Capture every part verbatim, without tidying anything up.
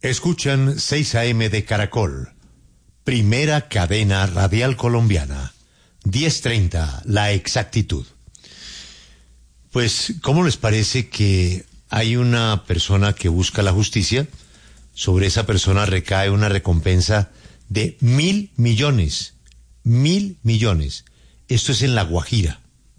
Escuchan seis A M de Caracol, primera cadena radial colombiana, diez treinta, La Exactitud. Pues, ¿cómo les parece que hay una persona que busca la justicia? Sobre esa persona recae una recompensa de mil millones, mil millones. Esto es en La Guajira.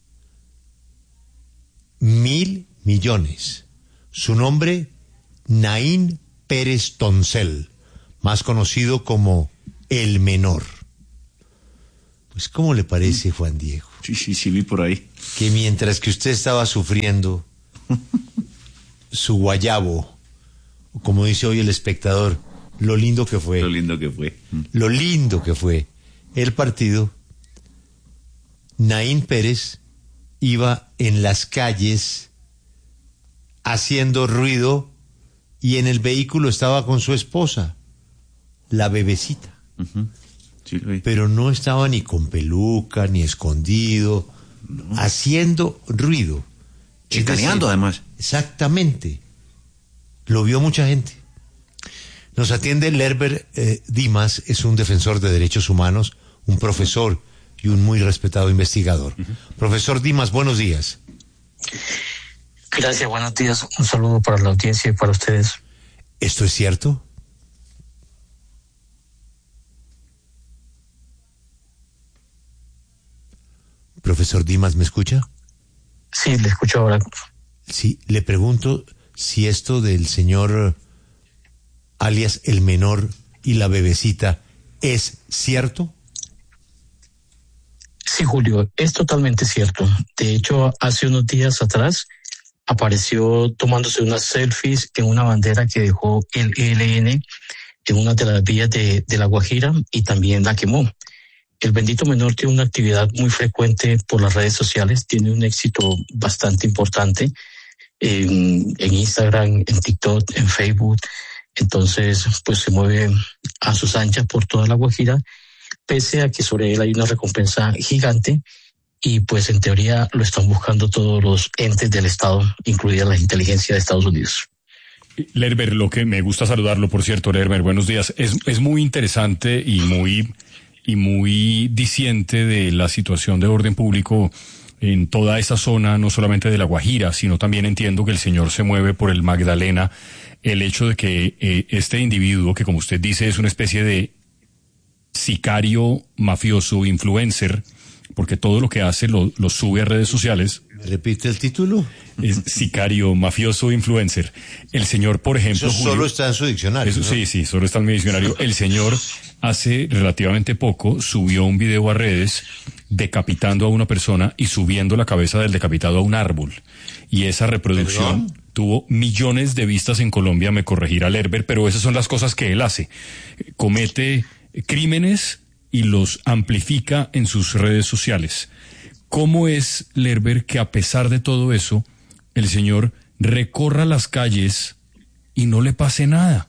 Mil millones. Su nombre, Naín Pérez Toncel, más conocido como El Menor. Pues, ¿cómo le parece, Juan Diego? Sí, sí, sí, vi por ahí. Que mientras que usted estaba sufriendo su guayabo, como dice hoy el espectador, lo lindo que fue. Lo lindo que fue. Lo lindo que fue el partido, Naín Pérez iba en las calles haciendo ruido y en el vehículo estaba con su esposa, la bebecita. Uh-huh. Sí, lo vi. Pero no estaba ni con peluca, ni escondido, no. Haciendo ruido. Chicaneando, además. Exactamente. Lo vio mucha gente. Nos atiende Lerber eh, Dimas, es un defensor de derechos humanos, un profesor y un muy respetado investigador. Uh-huh. Profesor Dimas, buenos días. Gracias, buenos días. Un saludo para la audiencia y para ustedes. ¿Esto es cierto? Profesor Dimas, ¿me escucha? Sí, le escucho ahora. Sí, le pregunto si esto del señor alias El Menor y la bebecita es cierto. Sí, Julio, es totalmente cierto. De hecho, hace unos días atrás apareció tomándose unas selfies en una bandera que dejó el E L N en una de las vías de, de La Guajira y también la quemó. El bendito menor tiene una actividad muy frecuente por las redes sociales, tiene un éxito bastante importante en, en Instagram, en TikTok, en Facebook. Entonces, pues se mueve a sus anchas por toda La Guajira, pese a que sobre él hay una recompensa gigante y pues en teoría lo están buscando todos los entes del Estado, incluida la inteligencia de Estados Unidos. Lerber, lo que me gusta saludarlo, por cierto, Lerber, buenos días. Es, es muy interesante y muy, y muy diciente de la situación de orden público en toda esa zona, no solamente de La Guajira, sino también entiendo que el señor se mueve por el Magdalena. El hecho de que eh, este individuo, que como usted dice es una especie de sicario, mafioso, influencer, porque todo lo que hace lo, lo sube a redes sociales. ¿Repite el título? Es sicario, mafioso, influencer. El señor, por ejemplo... Eso Julio, solo está en su diccionario, eso, ¿no? Sí, sí, solo está en mi diccionario. El señor hace relativamente poco subió un video a redes decapitando a una persona y subiendo la cabeza del decapitado a un árbol. Y esa reproducción... ¿Perdón? Tuvo millones de vistas en Colombia, me corregirá Lerber, pero esas son las cosas que él hace. Comete crímenes y los amplifica en sus redes sociales. ¿Cómo es, Lerber, que a pesar de todo eso, el señor recorra las calles y no le pase nada?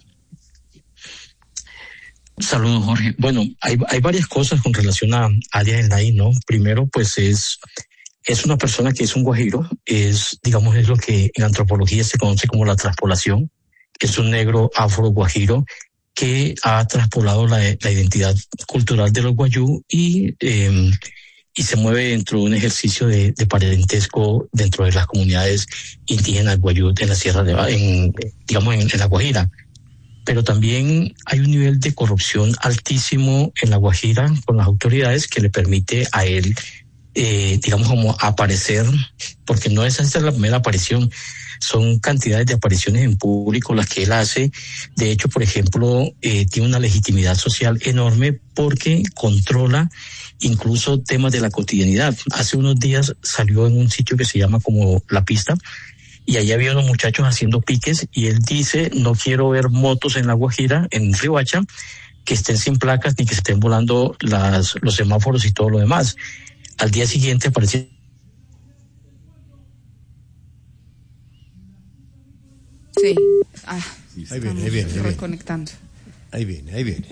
Saludos, Jorge. Bueno, hay, hay varias cosas con relación a alias Naín, ¿no? Primero, pues es... Es una persona que es un guajiro, es, digamos, es lo que en antropología se conoce como la traspolación. Es un negro afro-guajiro que ha traspolado la, la identidad cultural de los guayú y, eh, y se mueve dentro de un ejercicio de, de parentesco dentro de las comunidades indígenas guayú en la sierra de, en, digamos, en, en la Guajira. Pero también hay un nivel de corrupción altísimo en la Guajira con las autoridades que le permite a él Eh, digamos como aparecer, porque no es esta la primera aparición, son cantidades de apariciones en público las que él hace. De hecho, por ejemplo, eh, tiene una legitimidad social enorme porque controla incluso temas de la cotidianidad. Hace unos días salió en un sitio que se llama como La Pista y allá había unos muchachos haciendo piques y él dice: no quiero ver motos en La Guajira, en Riohacha, que estén sin placas ni que estén volando las, los semáforos y todo lo demás. Al día siguiente apareció. Sí. Ah, ahí viene, ahí viene. Ahí reconectando. Ahí viene, ahí viene.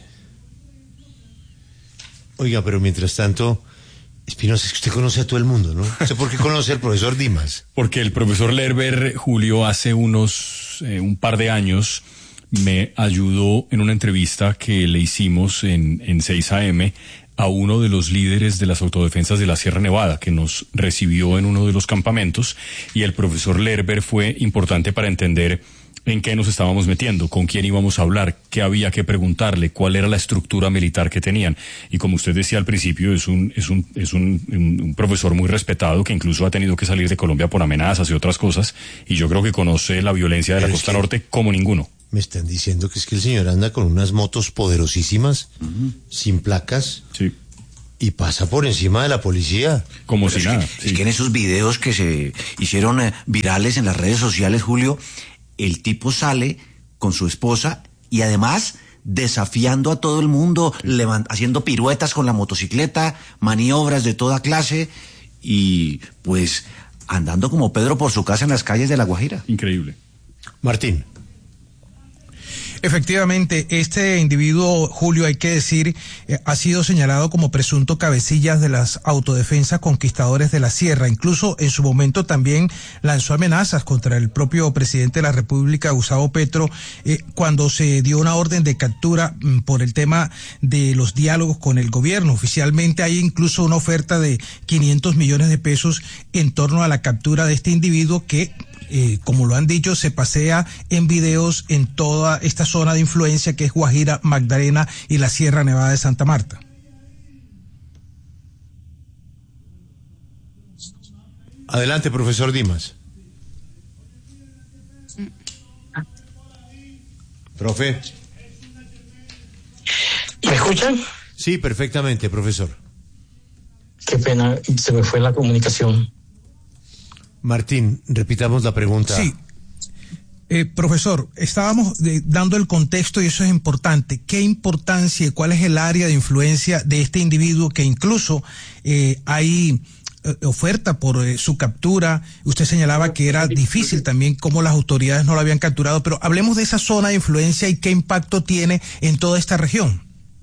Oiga, pero mientras tanto, Espinosa, es que usted conoce a todo el mundo, ¿no? No sé por qué conoce al profesor Dimas. Porque el profesor Lerber, Julio, hace unos, eh, un par de años, me ayudó en una entrevista que le hicimos en, en seis A M a uno de los líderes de las autodefensas de la Sierra Nevada, que nos recibió en uno de los campamentos, y el profesor Lerber fue importante para entender en qué nos estábamos metiendo, con quién íbamos a hablar, qué había que preguntarle, cuál era la estructura militar que tenían. Y como usted decía al principio, es un es un es un, un profesor muy respetado que incluso ha tenido que salir de Colombia por amenazas y otras cosas, y yo creo que conoce la violencia de la Pero es costa que norte como ninguno. Me están diciendo que es que el señor anda con unas motos poderosísimas, uh-huh. sin placas, sí. y pasa por encima de la policía. Como Pero si es nada. Que, sí. Es que en esos videos que se hicieron eh, virales en las redes sociales, Julio, el tipo sale con su esposa y además desafiando a todo el mundo, sí. levant- haciendo piruetas con la motocicleta, maniobras de toda clase y pues andando como Pedro por su casa en las calles de La Guajira. Increíble. Martín. Efectivamente, este individuo, Julio, hay que decir, eh, ha sido señalado como presunto cabecillas de las autodefensas conquistadores de la sierra. Incluso en su momento también lanzó amenazas contra el propio presidente de la República, Gustavo Petro, eh, cuando se dio una orden de captura mm, por el tema de los diálogos con el gobierno. Oficialmente hay incluso una oferta de quinientos millones de pesos en torno a la captura de este individuo que, Eh, como lo han dicho, se pasea en videos en toda esta zona de influencia que es Guajira, Magdalena y la Sierra Nevada de Santa Marta. Adelante, profesor Dimas. Profe. ¿Me escuchan? Sí, perfectamente, profesor. Qué pena, se me fue la comunicación. Martín, repitamos la pregunta. Sí. Eh, profesor, estábamos de, dando el contexto y eso es importante. ¿Qué importancia y cuál es el área de influencia de este individuo que incluso eh, hay eh, oferta por eh, su captura? Usted señalaba que era difícil también cómo las autoridades no lo habían capturado, pero hablemos de esa zona de influencia y qué impacto tiene en toda esta región.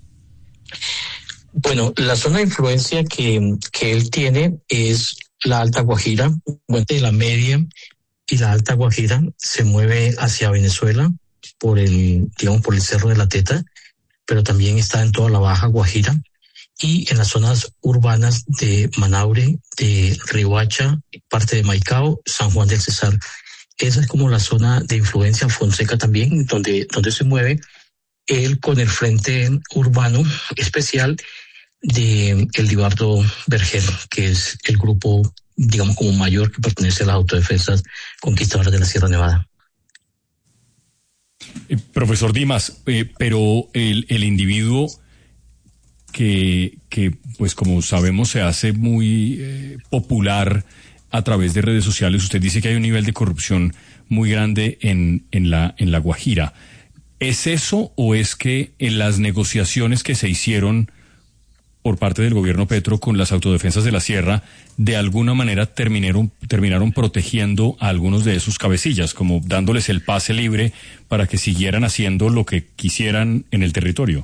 Bueno, la zona de influencia que, que él tiene es la Alta Guajira, de la Media y la Alta Guajira se mueve hacia Venezuela por el, digamos, por el Cerro de la Teta, pero también está en toda la Baja Guajira y en las zonas urbanas de Manaure, de Riohacha, parte de Maicao, San Juan del Cesar. Esa es como la zona de influencia, Fonseca también, donde, donde se mueve él con el Frente Urbano Especial de el Libardo Berger, que es el grupo, digamos, como mayor que pertenece a las autodefensas conquistadoras de la Sierra Nevada. Eh, profesor Dimas, eh, pero el, el individuo que, que, pues como sabemos, se hace muy eh, popular a través de redes sociales, usted dice que hay un nivel de corrupción muy grande en, en la, en la Guajira. ¿Es eso o es que en las negociaciones que se hicieron por parte del gobierno Petro con las autodefensas de la Sierra, de alguna manera terminaron, terminaron protegiendo a algunos de esos cabecillas, como dándoles el pase libre para que siguieran haciendo lo que quisieran en el territorio?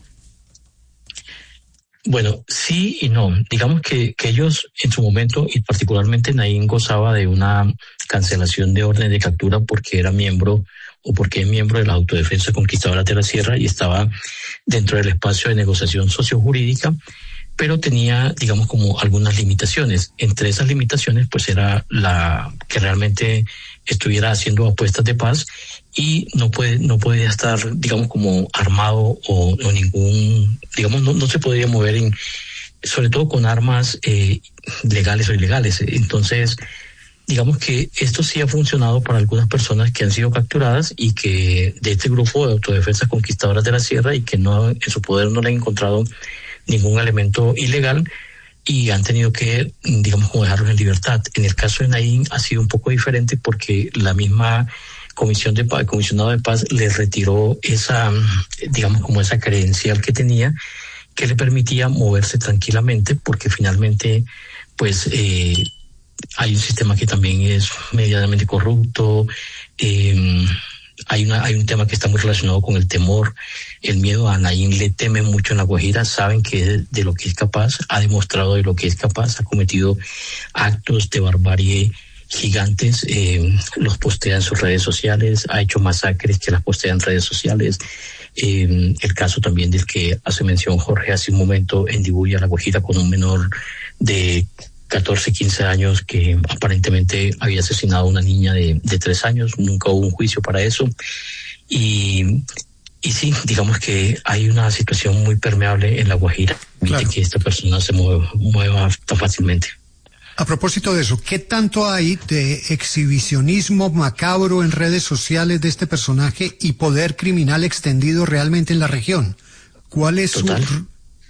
Bueno, sí y no. Digamos que, que ellos en su momento, y particularmente Naín, gozaba de una cancelación de orden de captura porque era miembro o porque es miembro de la Autodefensa Conquistadora de la Sierra y estaba dentro del espacio de negociación sociojurídica, pero tenía, digamos, como algunas limitaciones. Entre esas limitaciones, pues era la que realmente estuviera haciendo apuestas de paz y no puede, no podía estar, digamos, como armado o, o ningún, digamos, no, no se podría mover en, sobre todo con armas eh, legales o ilegales. Entonces, digamos que esto sí ha funcionado para algunas personas que han sido capturadas y que de este grupo de autodefensas conquistadoras de la Sierra y que no en su poder no le han encontrado ningún elemento ilegal y han tenido que, digamos, como dejarlos en libertad. En el caso de Naín ha sido un poco diferente porque la misma Comisión de Paz, el comisionado de paz le retiró esa, digamos, como esa credencial que tenía que le permitía moverse tranquilamente porque finalmente, pues, eh, hay un sistema que también es medianamente corrupto, eh, Hay una, hay un tema que está muy relacionado con el temor, el miedo. A Naín le teme mucho en La Guajira, saben que de lo que es capaz, ha demostrado de lo que es capaz, ha cometido actos de barbarie gigantes, eh, los postea en sus redes sociales, ha hecho masacres que las postea en redes sociales. Eh, el caso también del que hace mención Jorge hace un momento en Dibuya, La Guajira, con un menor de catorce, quince años que aparentemente había asesinado a una niña de, de tres años. Nunca hubo un juicio para eso. Y, y sí, digamos que hay una situación muy permeable en La Guajira, claro, que esta persona se mueva, mueva tan fácilmente. A propósito de eso, ¿qué tanto hay de exhibicionismo macabro en redes sociales de este personaje y poder criminal extendido realmente en la región? ¿Cuál es Total. su...?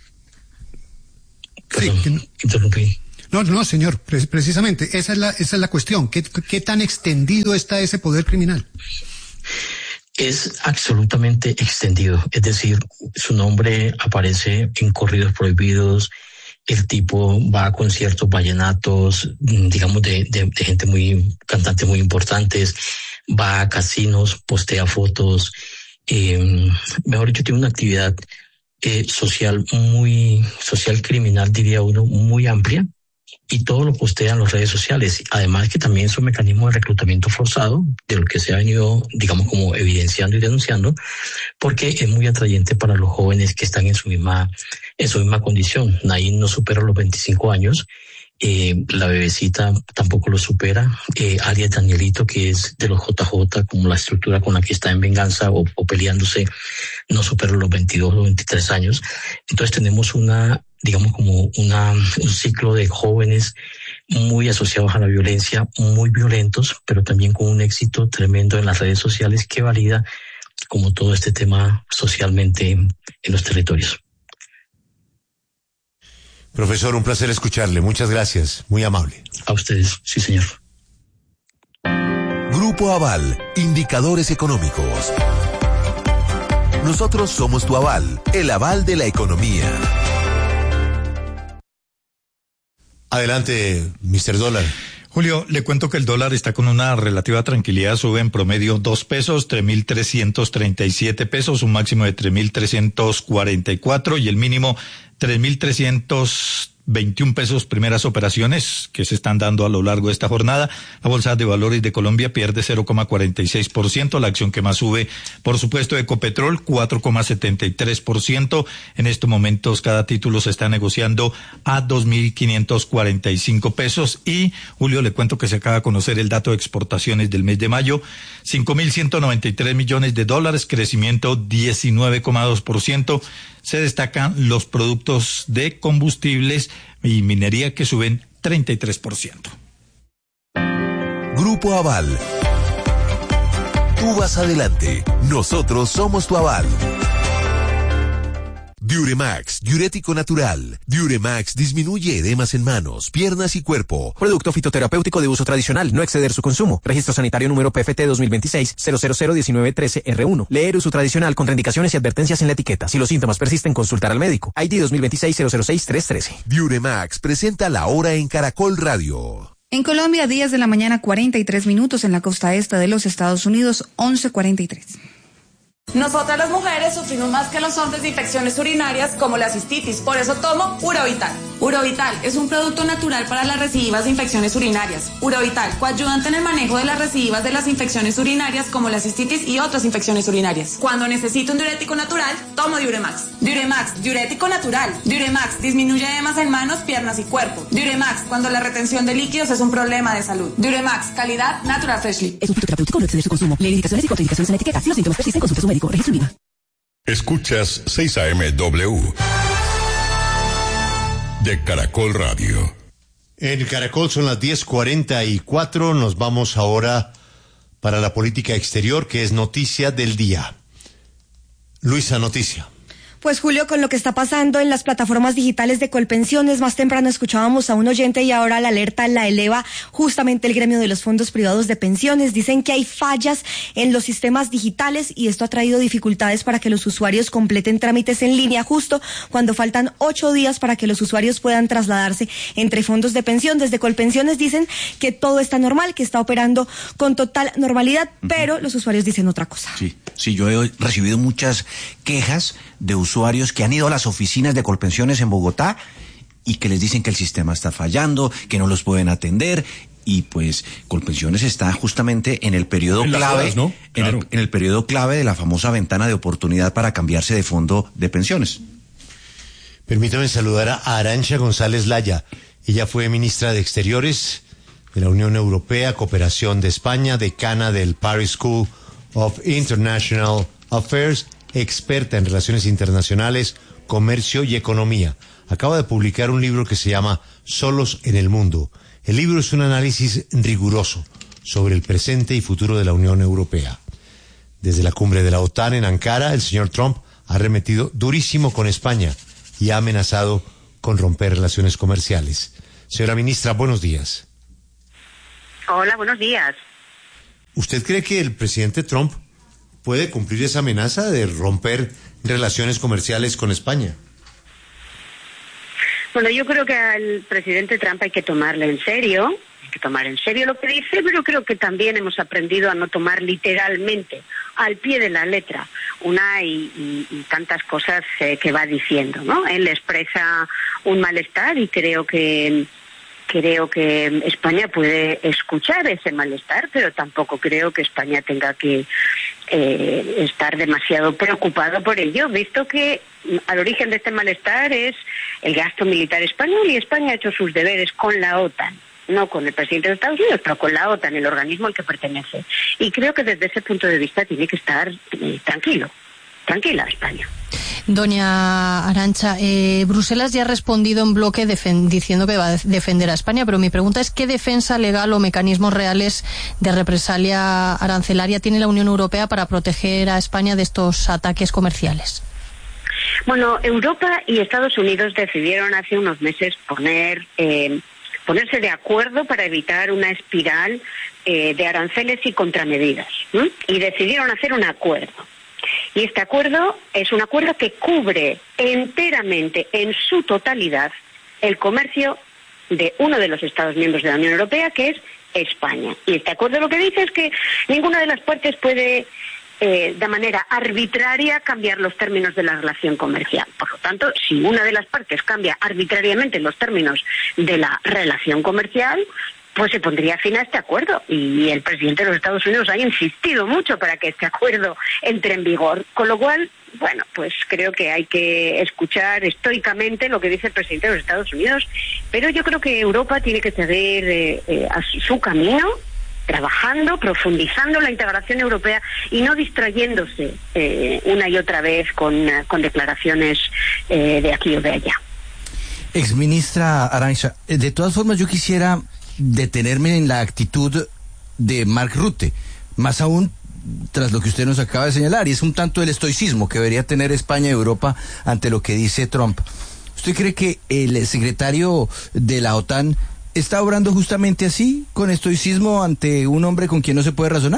Perdón, sí, interrumpí. No, no, señor, pre- precisamente, esa es la, esa es la cuestión. ¿Qué, qué tan extendido está ese poder criminal? Es absolutamente extendido, es decir, su nombre aparece en corridos prohibidos. El tipo va a conciertos vallenatos, digamos, de, de, de gente muy, cantantes muy importantes, va a casinos, postea fotos, eh, mejor dicho, tiene una actividad eh, social muy, social criminal, diría uno, muy amplia, y todo lo postea en las redes sociales. Además que también es un mecanismo de reclutamiento forzado, de lo que se ha venido, digamos, como evidenciando y denunciando, porque es muy atrayente para los jóvenes que están en su misma, en su misma condición. Naín no supera los veinticinco años, eh, la bebecita tampoco lo supera, eh, alias Danielito, que es de los J J, como la estructura con la que está en venganza o, o peleándose, no supera los veintidós o veintitrés años. Entonces tenemos una, digamos, como una, un ciclo de jóvenes muy asociados a la violencia, muy violentos, pero también con un éxito tremendo en las redes sociales que valida como todo este tema socialmente en los territorios. Profesor, un placer escucharle. Muchas gracias. Muy amable. A ustedes, sí, señor. Grupo Aval, indicadores económicos. Nosotros somos tu aval, el aval de la economía. Adelante, mister Dólar. Julio, le cuento que el dólar está con una relativa tranquilidad, sube en promedio dos pesos, tres mil trescientos treinta y siete pesos, un máximo de tres mil trescientos cuarenta y cuatro y el mínimo tres mil trescientos veintiún pesos, primeras operaciones que se están dando a lo largo de esta jornada. La Bolsa de Valores de Colombia pierde cero coma cuarenta y seis por ciento, la acción que más sube, por supuesto, Ecopetrol, cuatro coma setenta y tres por ciento. En estos momentos cada título se está negociando a dos mil quinientos cuarenta y cinco pesos. Y, Julio, le cuento que se acaba de conocer el dato de exportaciones del mes de mayo, cinco mil ciento noventa y tres millones de dólares, crecimiento diecinueve coma dos por ciento. Se destacan los productos de combustibles y minería que suben treinta y tres por ciento. Grupo Aval. Tú vas adelante. Nosotros somos tu aval. Diuremax, diurético natural. Diuremax disminuye edemas en manos, piernas y cuerpo. Producto fitoterapéutico de uso tradicional, no exceder su consumo. Registro sanitario número P F T dos mil veintiséis cero cero cero diecinueve trece R uno. Leer uso tradicional con indicaciones y advertencias en la etiqueta. Si los síntomas persisten, consultar al médico. I D dos mil veintiséis cero cero seis tres trece. Diuremax presenta la hora en Caracol Radio. En Colombia, diez de la mañana, cuarenta y tres minutos. En la costa este de los Estados Unidos, once cuarenta y tres. Nosotras las mujeres sufrimos más que los hombres de infecciones urinarias como la cistitis, por eso tomo Urovital. Urovital es un producto natural para las recidivas de infecciones urinarias. Urovital, coayudante en el manejo de las recidivas de las infecciones urinarias como la cistitis y otras infecciones urinarias. Cuando necesito un diurético natural, tomo Diuremax. Diuremax, diurético natural. Diuremax disminuye edemas en manos, piernas y cuerpo. Diuremax, cuando la retención de líquidos es un problema de salud. Diuremax, calidad Natural Freshly. Es un fitoterapéutico, no exceder su consumo. Lee indicaciones y contraindicaciones en la etiqueta. Si los síntomas persisten, consulte a su médico. Registro I V A. Escuchas seis A M W de Caracol Radio. En Caracol son las diez cuarenta y cuatro. Nos vamos ahora para la política exterior, que es noticia del día. Luisa, noticia. Pues Julio, con lo que está pasando en las plataformas digitales de Colpensiones, más temprano escuchábamos a un oyente y ahora la alerta la eleva justamente el gremio de los fondos privados de pensiones. Dicen que hay fallas en los sistemas digitales y esto ha traído dificultades para que los usuarios completen trámites en línea justo cuando faltan ocho días para que los usuarios puedan trasladarse entre fondos de pensión. Desde Colpensiones dicen que todo está normal, que está operando con total normalidad, uh-huh. pero los usuarios dicen otra cosa. Sí, sí, yo he recibido muchas quejas de usuarios que han ido a las oficinas de Colpensiones en Bogotá y que les dicen que el sistema está fallando, que no los pueden atender y pues Colpensiones está justamente en el periodo en clave, dudas, ¿no? Claro. en, el, en el periodo clave de la famosa ventana de oportunidad para cambiarse de fondo de pensiones. Permítame saludar a Arantxa González Laya. Ella fue ministra de Exteriores de la Unión Europea, Cooperación de España, decana del Paris School of International Affairs, experta en relaciones internacionales, comercio y economía. Acaba de publicar un libro que se llama Solos en el Mundo. El libro es un análisis riguroso sobre el presente y futuro de la Unión Europea. Desde la cumbre de la OTAN en Ankara, el señor Trump ha arremetido durísimo con España y ha amenazado con romper relaciones comerciales. Señora ministra, buenos días. Hola, buenos días. ¿Usted cree que el presidente Trump puede cumplir esa amenaza de romper relaciones comerciales con España? Bueno, yo creo que al presidente Trump hay que tomarle en serio, hay que tomar en serio lo que dice, pero creo que también hemos aprendido a no tomar literalmente, al pie de la letra, una y, y, y tantas cosas eh, que va diciendo, ¿no? Él expresa un malestar y creo que creo que España puede escuchar ese malestar, pero tampoco creo que España tenga que eh, estar demasiado preocupado por ello, visto que al origen de este malestar es el gasto militar español y España ha hecho sus deberes con la OTAN. No con el presidente de Estados Unidos, pero con la OTAN, el organismo al que pertenece. Y creo que desde ese punto de vista tiene que estar eh, tranquilo, tranquila España. Doña Arantxa, eh, Bruselas ya ha respondido en bloque defen- diciendo que va a defender a España, pero mi pregunta es ¿qué defensa legal o mecanismos reales de represalia arancelaria tiene la Unión Europea para proteger a España de estos ataques comerciales? Bueno, Europa y Estados Unidos decidieron hace unos meses poner... Eh, ponerse de acuerdo para evitar una espiral eh, de aranceles y contramedidas. ¿eh? Y decidieron hacer un acuerdo. Y este acuerdo es un acuerdo que cubre enteramente, en su totalidad, el comercio de uno de los Estados miembros de la Unión Europea, que es España. Y este acuerdo lo que dice es que ninguna de las partes puede... Eh, de manera arbitraria cambiar los términos de la relación comercial. Por lo tanto, si una de las partes cambia arbitrariamente los términos de la relación comercial, pues se pondría fin a este acuerdo. Y el presidente de los Estados Unidos ha insistido mucho para que este acuerdo entre en vigor. Con lo cual, bueno, pues creo que hay que escuchar estoicamente lo que dice el presidente de los Estados Unidos. Pero yo creo que Europa tiene que seguir eh, eh, a su camino, trabajando, profundizando la integración europea y no distrayéndose eh, una y otra vez con, con declaraciones eh, de aquí o de allá. Exministra Arantxa, de todas formas yo quisiera detenerme en la actitud de Mark Rutte, más aún tras lo que usted nos acaba de señalar, y es un tanto el estoicismo que debería tener España y Europa ante lo que dice Trump. ¿Usted cree que el secretario de la OTAN está obrando justamente así, con estoicismo ante un hombre con quien no se puede razonar?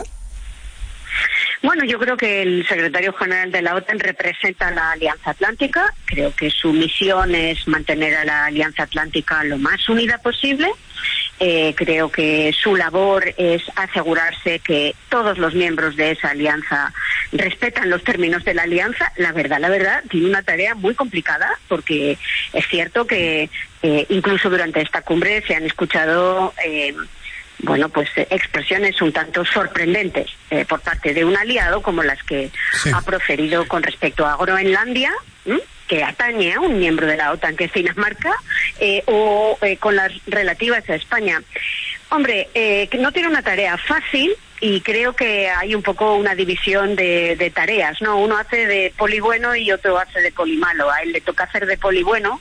Bueno, yo creo que el secretario general de la OTAN representa la Alianza Atlántica. Creo que su misión es mantener a la Alianza Atlántica lo más unida posible. Eh, creo que su labor es asegurarse que todos los miembros de esa alianza respetan los términos de la alianza. La verdad, la verdad, tiene una tarea muy complicada porque es cierto que eh, incluso durante esta cumbre se han escuchado... Eh, bueno, pues eh, expresiones un tanto sorprendentes eh, por parte de un aliado como las que sí. ha proferido con respecto a Groenlandia, ¿m? que atañe a un miembro de la OTAN que es Dinamarca, eh, o eh, con las relativas a España. Hombre, eh, que no tiene una tarea fácil y creo que hay un poco una división de, de tareas, ¿no? Uno hace de poli bueno y otro hace de poli malo. A él le toca hacer de poli bueno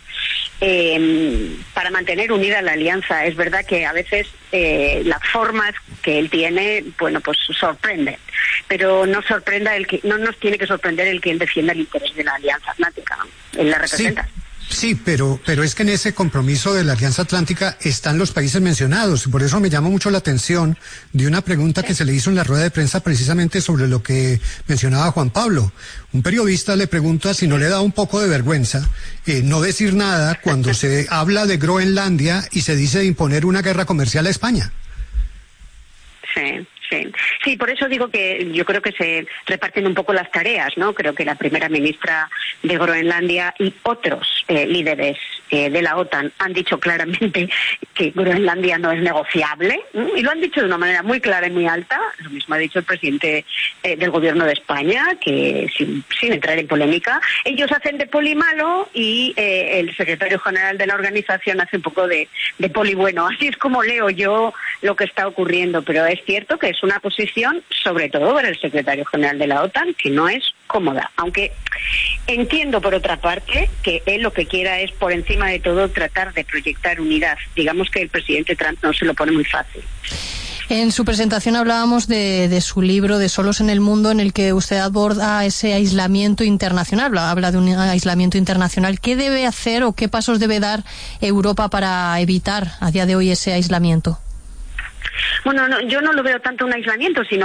eh, para mantener unida la alianza. Es verdad que a veces eh, las formas que él tiene, bueno, pues sorprenden. Pero no sorprenda el que no nos tiene que sorprender el que él defienda el interés de la Alianza Atlántica, ¿no? Él la representa. Sí. Sí, pero, pero es que en ese compromiso de la Alianza Atlántica están los países mencionados, y por eso me llama mucho la atención de una pregunta que se le hizo en la rueda de prensa precisamente sobre lo que mencionaba Juan Pablo. Un periodista le pregunta si no le da un poco de vergüenza eh, no decir nada cuando se habla de Groenlandia y se dice de imponer una guerra comercial a España. Sí. Sí. Sí, por eso digo que yo creo que se reparten un poco las tareas, ¿no? Creo que la primera ministra de Groenlandia y otros eh, líderes eh, de la OTAN han dicho claramente que Groenlandia no es negociable, ¿eh? Y lo han dicho de una manera muy clara y muy alta. Lo mismo ha dicho el presidente eh, del gobierno de España, que sin, sin entrar en polémica, ellos hacen de poli malo y eh, el secretario general de la organización hace un poco de, de poli bueno. Así es como leo yo lo que está ocurriendo, pero es cierto que es una posición, sobre todo para el secretario general de la OTAN, que no es cómoda, aunque entiendo por otra parte que él lo que quiera es por encima de todo tratar de proyectar unidad. Digamos que el presidente Trump no se lo pone muy fácil. En su presentación hablábamos de, de su libro de Solos en el Mundo, en el que usted aborda ese aislamiento internacional, habla de un aislamiento internacional. ¿Qué debe hacer o qué pasos debe dar Europa para evitar a día de hoy ese aislamiento? Bueno, no, yo no lo veo tanto un aislamiento, sino